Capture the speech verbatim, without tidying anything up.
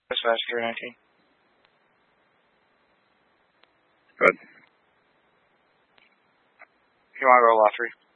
Dispatch three nineteen. Good. You want to go lot three?